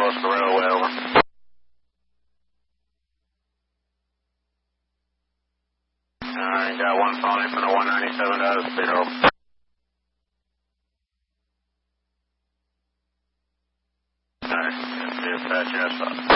close to the railway, over. Alright, got one phone from the 197 out of speed, over. Alright, dispatch, yes,